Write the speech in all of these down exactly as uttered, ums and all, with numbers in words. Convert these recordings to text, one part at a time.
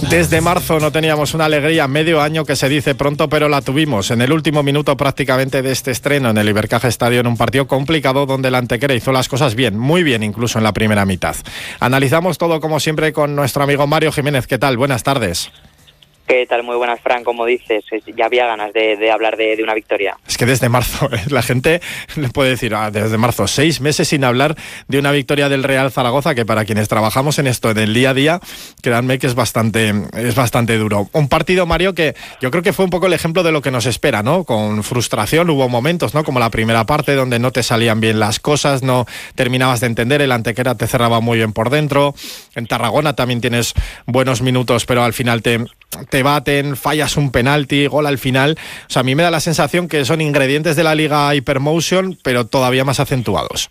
Desde marzo no teníamos una alegría, medio año que se dice pronto, pero la tuvimos en el último minuto prácticamente de este estreno en el Ibercaja Estadio, en un partido complicado donde el Antequera hizo las cosas bien, muy bien incluso en la primera mitad. Analizamos todo como siempre con nuestro amigo Mario Jiménez. ¿Qué tal? Buenas tardes. ¿Qué tal? Muy buenas, Fran. Como dices, ya había ganas de, de hablar de, de una victoria. Es que desde marzo, la gente le puede decir, ah, desde marzo, seis meses sin hablar de una victoria del Real Zaragoza, que para quienes trabajamos en esto en el día a día, créanme que es bastante, es bastante duro. Un partido, Mario, que yo creo que fue un poco el ejemplo de lo que nos espera, ¿no? Con frustración hubo momentos, ¿no? Como la primera parte, donde no te salían bien las cosas, no terminabas de entender, el Antequera te cerraba muy bien por dentro. En Tarragona también tienes buenos minutos, pero al final te... te baten, fallas un penalti, gol al final. O sea, a mí me da la sensación que son ingredientes de la Liga Hypermotion, pero todavía más acentuados.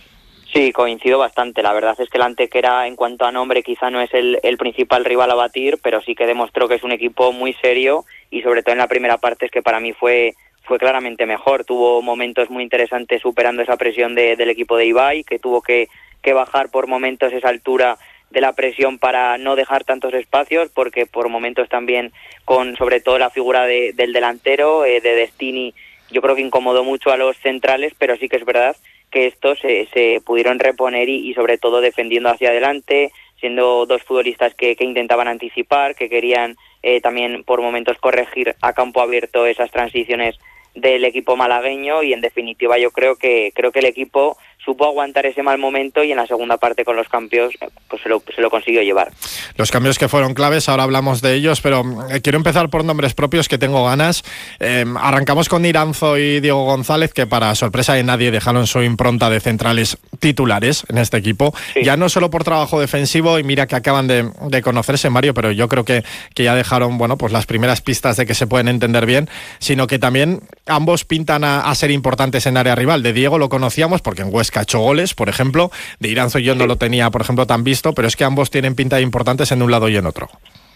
Sí, coincido bastante. La verdad es que el Antequera, en cuanto a nombre, quizá no es el, el principal rival a batir, pero sí que demostró que es un equipo muy serio, y sobre todo en la primera parte es que para mí fue fue claramente mejor. Tuvo momentos muy interesantes superando esa presión de, del equipo de Ibai, que tuvo que, que bajar por momentos esa altura de la presión para no dejar tantos espacios, porque por momentos también con sobre todo la figura de, del delantero, eh, de Destini, yo creo que incomodó mucho a los centrales, pero sí que es verdad que estos se, se pudieron reponer y, y sobre todo defendiendo hacia adelante, siendo dos futbolistas que, que intentaban anticipar, que querían eh, también por momentos corregir a campo abierto esas transiciones del equipo malagueño, y en definitiva yo creo que creo que el equipo supo aguantar ese mal momento, y en la segunda parte con los cambios pues se lo, se lo consiguió llevar. Los cambios que fueron claves, ahora hablamos de ellos, pero eh, quiero empezar por nombres propios, que tengo ganas. Eh, arrancamos con Iranzo y Diego González, que para sorpresa de nadie dejaron su impronta de centrales titulares en este equipo, sí. Ya no solo por trabajo defensivo, y mira que acaban de, de conocerse, Mario, pero yo creo que, que ya dejaron bueno, pues las primeras pistas de que se pueden entender bien, sino que también ambos pintan a, a ser importantes en área rival. De Diego lo conocíamos porque en Huesca ha hecho goles, por ejemplo. De Iranzo yo no lo tenía, por ejemplo, tan visto, pero es que ambos tienen pinta de importantes en un lado y en otro.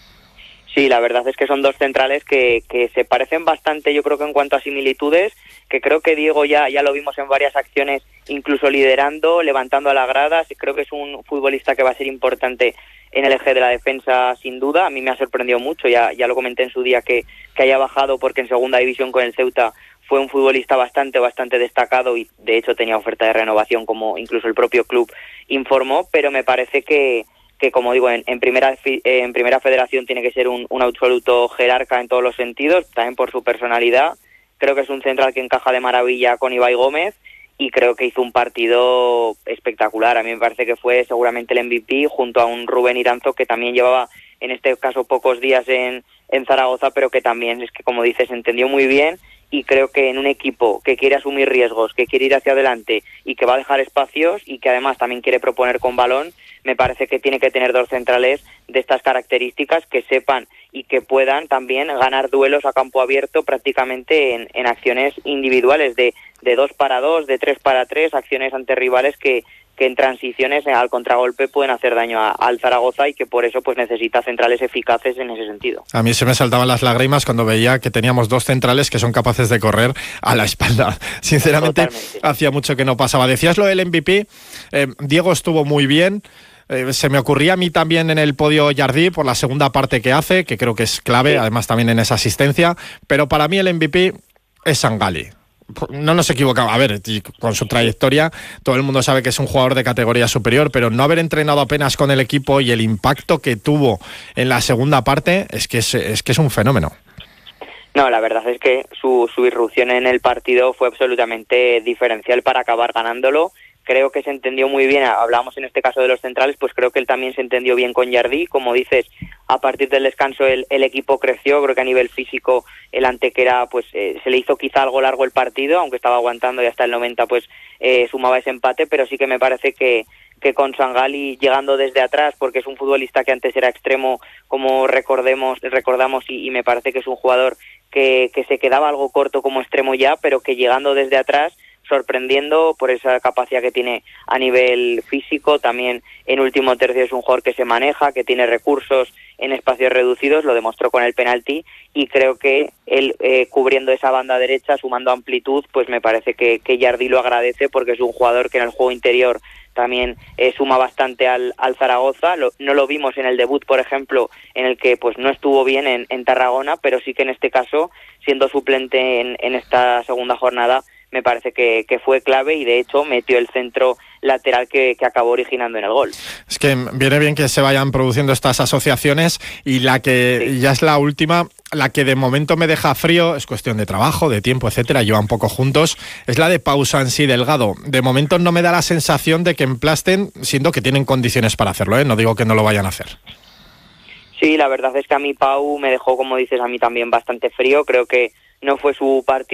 Sí, la verdad es que son dos centrales que, que se parecen bastante, yo creo que en cuanto a similitudes, que creo que Diego ya, ya lo vimos en varias acciones, incluso liderando, levantando a la grada. Creo que es un futbolista que va a ser importante en el eje de la defensa, sin duda. A mí me ha sorprendido mucho, ya, ya lo comenté en su día, que, que haya bajado, porque en segunda división con el Ceuta fue un futbolista bastante, bastante destacado, y de hecho tenía oferta de renovación, como incluso el propio club informó, pero me parece que, que como digo, en, en, primera, en primera federación tiene que ser un, un absoluto jerarca en todos los sentidos, también por su personalidad. Creo que es un central que encaja de maravilla con Ibai Gómez, y creo que hizo un partido espectacular. A mí me parece que fue seguramente el M V P, junto a un Rubén Iranzo, que también llevaba en este caso pocos días en, en Zaragoza, pero que también es que, como dices, entendió muy bien. Y creo que en un equipo que quiere asumir riesgos, que quiere ir hacia adelante y que va a dejar espacios, y que además también quiere proponer con balón, me parece que tiene que tener dos centrales de estas características, que sepan y que puedan también ganar duelos a campo abierto prácticamente en, en acciones individuales de, de dos para dos, de tres para tres, acciones ante rivales que, que en transiciones al contragolpe pueden hacer daño a, al Zaragoza, y que por eso pues necesita centrales eficaces en ese sentido. A mí se me saltaban las lágrimas cuando veía que teníamos dos centrales que son capaces de correr a la espalda. Sinceramente, totalmente. Hacía mucho que no pasaba. Decías lo del M V P, eh, Diego estuvo muy bien. Eh, se me ocurría a mí también en el podio Jardí por la segunda parte que hace, que creo que es clave, sí. Además también en esa asistencia, pero para mí el M V P es Sangali. No nos equivocamos, a ver, con su trayectoria todo el mundo sabe que es un jugador de categoría superior, pero no haber entrenado apenas con el equipo y el impacto que tuvo en la segunda parte es que es, es, que es un fenómeno. No, la verdad es que su, su irrupción en el partido fue absolutamente diferencial para acabar ganándolo. Creo que se entendió muy bien, hablábamos en este caso de los centrales, pues creo que él también se entendió bien con Jardí. Como dices, a partir del descanso el, el equipo creció, creo que a nivel físico el Antequera pues eh, se le hizo quizá algo largo el partido, aunque estaba aguantando y hasta el noventa pues eh, sumaba ese empate, pero sí que me parece que, que con Sangali llegando desde atrás, porque es un futbolista que antes era extremo, como recordemos recordamos y, y me parece que es un jugador que, que se quedaba algo corto como extremo ya, pero que llegando desde atrás, sorprendiendo por esa capacidad que tiene a nivel físico. También en último tercio es un jugador que se maneja, que tiene recursos en espacios reducidos, lo demostró con el penalti, y creo que él eh, cubriendo esa banda derecha, sumando amplitud, pues me parece que, que Yardi lo agradece, porque es un jugador que en el juego interior también eh, suma bastante al, al Zaragoza. Lo, no lo vimos en el debut, por ejemplo, en el que pues no estuvo bien en, en Tarragona, pero sí que en este caso, siendo suplente en, en esta segunda jornada, me parece que, que fue clave, y de hecho metió el centro lateral que, que acabó originando en el gol. Es que viene bien que se vayan produciendo estas asociaciones, y la que sí. ya es la última, la que de momento me deja frío, es cuestión de trabajo, de tiempo, etcétera, llevan poco juntos, es la de Pau Sansi Delgado. De momento no me da la sensación de que emplasten, siendo que tienen condiciones para hacerlo, ¿eh? No digo que no lo vayan a hacer. Sí, la verdad es que a mí Pau me dejó, como dices, a mí también bastante frío. Creo que no fue su partido